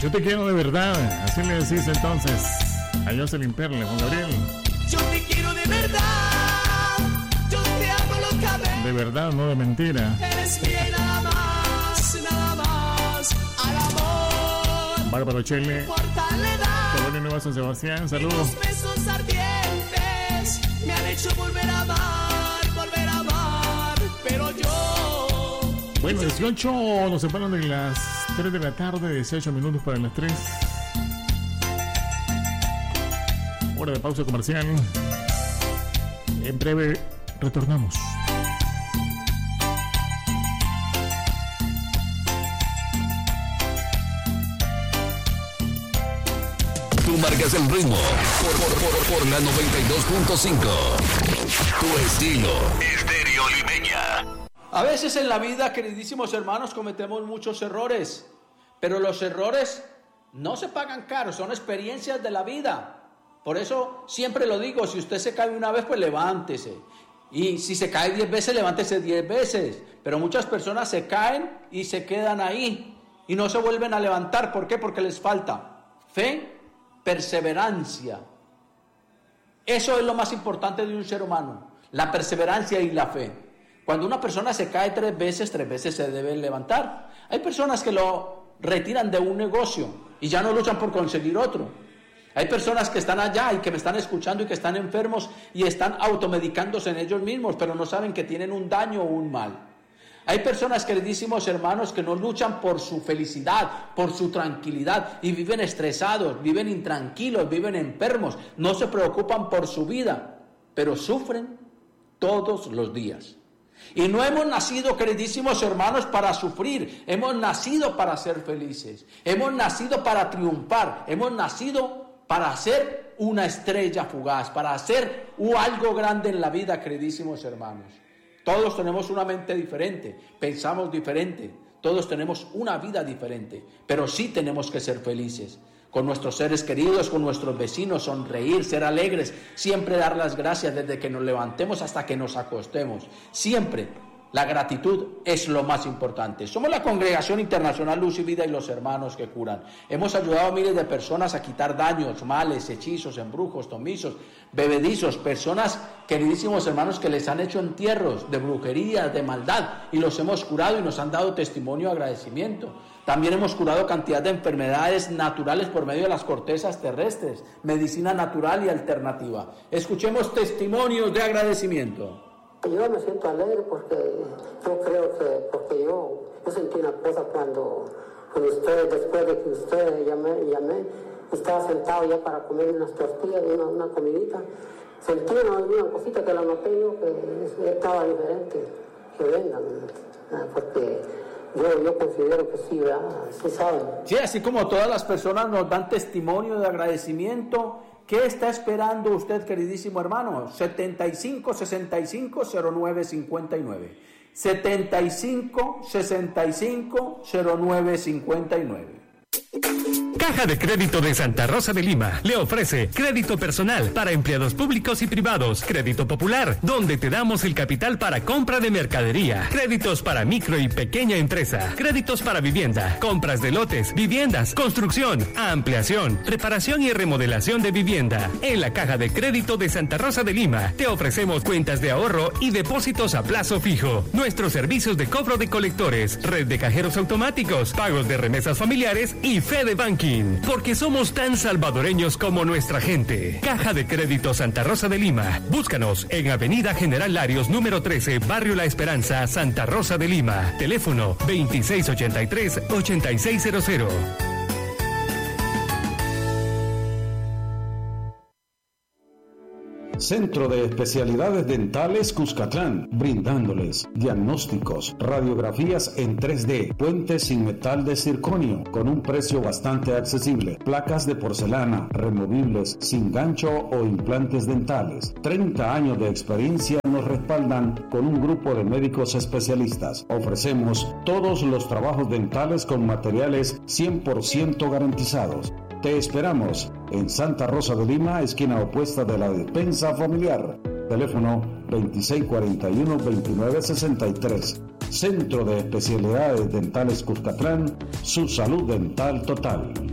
Yo te quiero de verdad, así le decís entonces a Jocelyn Perle, Juan Gabriel. Yo te quiero de verdad, yo te amo locamente. De verdad, no de mentira. Eres mía nada más, al amor. Bárbaro Chele, Colonia Nueva San Sebastián, saludos. Los besos ardientes me han hecho volver a amar, pero yo. Bueno, 18, nos separan de las 3 de la tarde, 18 minutos para las 3. Hora de pausa comercial. En breve retornamos. Tú marcas el ritmo por la 92.5. Tu estilo, Estéreo Limeña. A veces en la vida, queridísimos hermanos, cometemos muchos errores, pero los errores no se pagan caros, son experiencias de la vida. Por eso siempre lo digo, si usted se cae una vez, pues levántese. Y si se cae 10 veces, levántese 10 veces. Pero muchas personas se caen y se quedan ahí y no se vuelven a levantar. ¿Por qué? Porque les falta fe, perseverancia. Eso es lo más importante de un ser humano, la perseverancia y la fe. Cuando una persona se cae 3 veces se debe levantar. Hay personas que lo retiran de un negocio y ya no luchan por conseguir otro. Hay personas que están allá y que me están escuchando y que están enfermos y están automedicándose en ellos mismos, pero no saben que tienen un daño o un mal. Hay personas, queridísimos hermanos, que no luchan por su felicidad, por su tranquilidad y viven estresados, viven intranquilos, viven enfermos, no se preocupan por su vida, pero sufren todos los días. Y no hemos nacido, queridísimos hermanos, para sufrir, hemos nacido para ser felices, hemos nacido para triunfar, hemos nacido para hacer una estrella fugaz, para hacer algo grande en la vida, queridísimos hermanos. Todos tenemos una mente diferente, pensamos diferente, todos tenemos una vida diferente, pero sí tenemos que ser felices. Con nuestros seres queridos, con nuestros vecinos, sonreír, ser alegres, siempre dar las gracias desde que nos levantemos hasta que nos acostemos. Siempre la gratitud es lo más importante. Somos la Congregación Internacional Luz y Vida y los Hermanos que Curan. Hemos ayudado a miles de personas a quitar daños, males, hechizos, embrujos, tomizos, bebedizos, personas, queridísimos hermanos, que les han hecho entierros de brujería, de maldad, y los hemos curado y nos han dado testimonio de agradecimiento. También hemos curado cantidad de enfermedades naturales por medio de las cortezas terrestres, medicina natural y alternativa. Escuchemos testimonios de agradecimiento. Yo me siento alegre porque yo creo que, porque yo sentí una cosa cuando usted, después de que usted llamé, estaba sentado ya para comer unas tortillas, una comidita, sentí una cosita que la noté yo, que estaba diferente, que vengan, porque yo considero que sí, ¿verdad? Sí saben. Sí, así como todas las personas nos dan testimonio de agradecimiento. ¿Qué está esperando usted, queridísimo hermano? 75-65-09-59. 75-65-09-59. Caja de Crédito de Santa Rosa de Lima le ofrece crédito personal para empleados públicos y privados, crédito popular, donde te damos el capital para compra de mercadería, créditos para micro y pequeña empresa, créditos para vivienda, compras de lotes, viviendas, construcción, ampliación, reparación y remodelación de vivienda. En la Caja de Crédito de Santa Rosa de Lima te ofrecemos cuentas de ahorro y depósitos a plazo fijo, nuestros servicios de cobro de colectores, red de cajeros automáticos, pagos de remesas familiares y Fede Banking, porque somos tan salvadoreños como nuestra gente. Caja de Crédito Santa Rosa de Lima. Búscanos en Avenida General Larios, número 13, Barrio La Esperanza, Santa Rosa de Lima. Teléfono 2683-8600. Centro de Especialidades Dentales Cuscatlán, brindándoles diagnósticos, radiografías en 3D, puentes sin metal de circonio, con un precio bastante accesible, placas de porcelana, removibles, sin gancho o implantes dentales. 30 años de experiencia nos respaldan con un grupo de médicos especialistas. Ofrecemos todos los trabajos dentales con materiales 100% garantizados. Te esperamos en Santa Rosa de Lima, esquina opuesta de la Despensa Familiar. Teléfono 2641-2963. Centro de Especialidades Dentales Cuscatlán, su salud dental total.